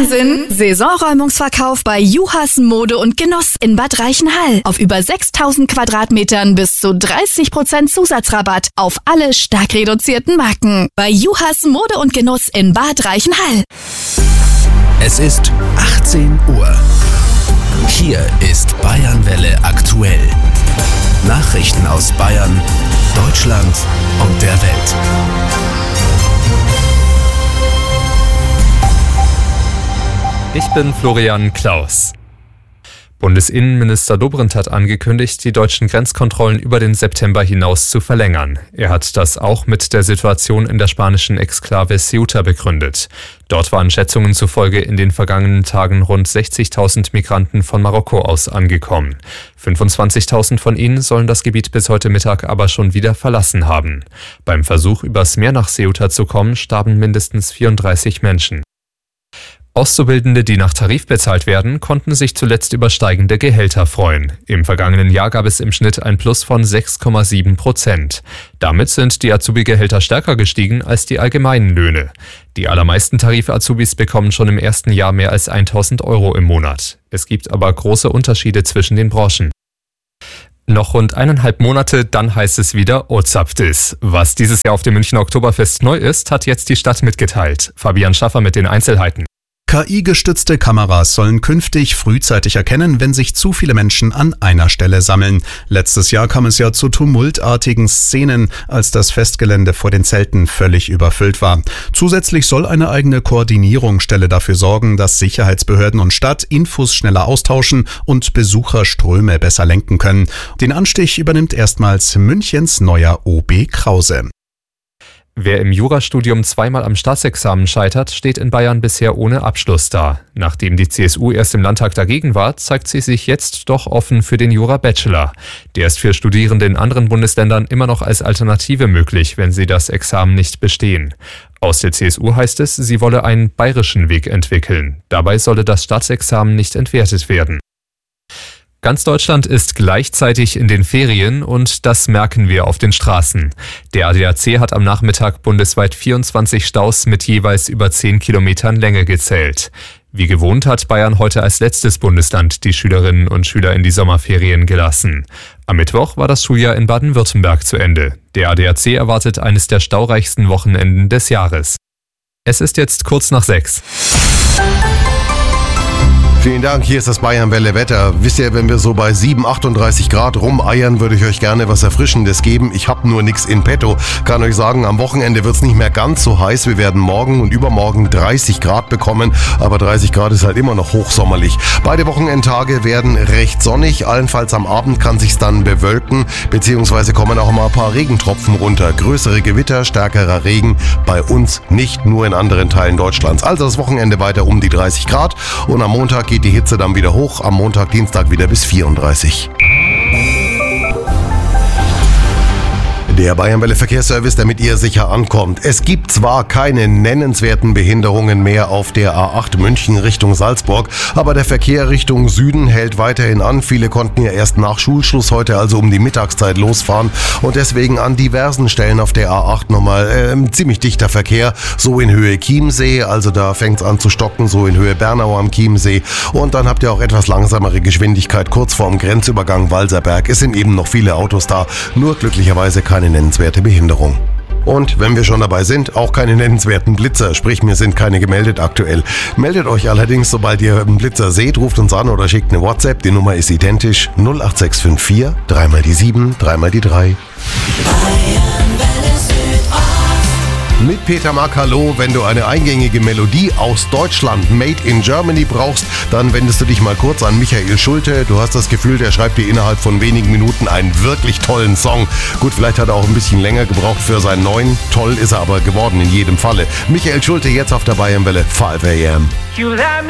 Wahnsinn! Saisonräumungsverkauf bei Juhas Mode und Genuss in Bad Reichenhall. Auf über 6.000 Quadratmetern bis zu 30% Zusatzrabatt auf alle stark reduzierten Marken. Bei Juhas Mode und Genuss in Bad Reichenhall. Es ist 18 Uhr. Hier ist Bayernwelle aktuell. Nachrichten aus Bayern, Deutschland und der Welt. Ich bin Florian Klaus. Bundesinnenminister Dobrindt hat angekündigt, die deutschen Grenzkontrollen über den September hinaus zu verlängern. Er hat das auch mit der Situation in der spanischen Exklave Ceuta begründet. Dort waren Schätzungen zufolge in den vergangenen Tagen rund 60.000 Migranten von Marokko aus angekommen. 25.000 von ihnen sollen das Gebiet bis heute Mittag aber schon wieder verlassen haben. Beim Versuch, übers Meer nach Ceuta zu kommen, starben mindestens 34 Menschen. Auszubildende, die nach Tarif bezahlt werden, konnten sich zuletzt über steigende Gehälter freuen. Im vergangenen Jahr gab es im Schnitt ein Plus von 6,7%. Damit sind die Azubi-Gehälter stärker gestiegen als die allgemeinen Löhne. Die allermeisten Tarif-Azubis bekommen schon im ersten Jahr mehr als 1.000 Euro im Monat. Es gibt aber große Unterschiede zwischen den Branchen. Noch rund 1,5 Monate, dann heißt es wieder Ozapftis. Was dieses Jahr auf dem Münchner Oktoberfest neu ist, hat jetzt die Stadt mitgeteilt. Fabian Schaffer mit den Einzelheiten. KI-gestützte Kameras sollen künftig frühzeitig erkennen, wenn sich zu viele Menschen an einer Stelle sammeln. Letztes Jahr kam es ja zu tumultartigen Szenen, als das Festgelände vor den Zelten völlig überfüllt war. Zusätzlich soll eine eigene Koordinierungsstelle dafür sorgen, dass Sicherheitsbehörden und Stadt Infos schneller austauschen und Besucherströme besser lenken können. Den Anstich übernimmt erstmals Münchens neuer OB Krause. Wer im Jurastudium zweimal am Staatsexamen scheitert, steht in Bayern bisher ohne Abschluss da. Nachdem die CSU erst im Landtag dagegen war, zeigt sie sich jetzt doch offen für den Jura-Bachelor. Der ist für Studierende in anderen Bundesländern immer noch als Alternative möglich, wenn sie das Examen nicht bestehen. Aus der CSU heißt es, sie wolle einen bayerischen Weg entwickeln. Dabei solle das Staatsexamen nicht entwertet werden. Ganz Deutschland ist gleichzeitig in den Ferien und das merken wir auf den Straßen. Der ADAC hat am Nachmittag bundesweit 24 Staus mit jeweils über 10 Kilometern Länge gezählt. Wie gewohnt hat Bayern heute als letztes Bundesland die Schülerinnen und Schüler in die Sommerferien gelassen. Am Mittwoch war das Schuljahr in Baden-Württemberg zu Ende. Der ADAC erwartet eines der staureichsten Wochenenden des Jahres. Es ist jetzt kurz nach 6. Vielen Dank, hier ist das Bayernwelle Wetter. Wisst ihr, wenn wir so bei 38 Grad rumeiern, würde ich euch gerne was Erfrischendes geben. Ich habe nur nichts in petto. Kann euch sagen, am Wochenende wird es nicht mehr ganz so heiß. Wir werden morgen und übermorgen 30 Grad bekommen, aber 30 Grad ist halt immer noch hochsommerlich. Beide Wochenendtage werden recht sonnig. Allenfalls am Abend kann sich's dann bewölken, beziehungsweise kommen auch mal ein paar Regentropfen runter. Größere Gewitter, stärkerer Regen bei uns, nicht nur in anderen Teilen Deutschlands. Also das Wochenende weiter um die 30 Grad und am Montag geht die Hitze dann wieder hoch, am Montag, Dienstag wieder bis 34. Der Bayernwelle Verkehrsservice, damit ihr sicher ankommt. Es gibt zwar keine nennenswerten Behinderungen mehr auf der A8 München Richtung Salzburg, aber der Verkehr Richtung Süden hält weiterhin an. Viele konnten ja erst nach Schulschluss heute, also um die Mittagszeit, losfahren und deswegen an diversen Stellen auf der A8 nochmal ziemlich dichter Verkehr. So in Höhe Chiemsee, also da fängt es an zu stocken, so in Höhe Bernau am Chiemsee. Und dann habt ihr auch etwas langsamere Geschwindigkeit kurz vorm Grenzübergang Walserberg. Es sind eben noch viele Autos da, nur glücklicherweise keine nennenswerte Behinderung. Und wenn wir schon dabei sind, auch keine nennenswerten Blitzer, sprich mir sind keine gemeldet aktuell. Meldet euch allerdings, sobald ihr einen Blitzer seht, ruft uns an oder schickt eine WhatsApp, die Nummer ist identisch 08654 3 mal die 7, 3 mal die 3. Mit Peter Mack, hallo. Wenn du eine eingängige Melodie aus Deutschland, Made in Germany brauchst, dann wendest du dich mal kurz an Michael Schulte. Du hast das Gefühl, der schreibt dir innerhalb von wenigen Minuten einen wirklich tollen Song. Gut, vielleicht hat er auch ein bisschen länger gebraucht für seinen neuen. Toll ist er aber geworden in jedem Falle. Michael Schulte jetzt auf der Bayernwelle 5 AM.